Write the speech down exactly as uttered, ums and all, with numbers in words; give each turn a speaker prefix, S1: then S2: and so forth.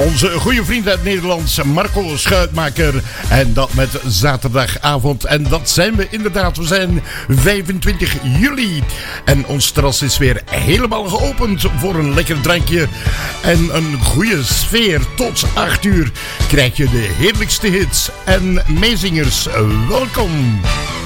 S1: Onze goede vriend uit Nederland, Marco Schuitmaker. En dat met zaterdagavond. En dat zijn we inderdaad. We zijn vijfentwintig juli. En ons terras is weer helemaal geopend voor een lekker drankje. En een goede sfeer. Tot acht uur krijg je de heerlijkste hits en meezingers. Welkom.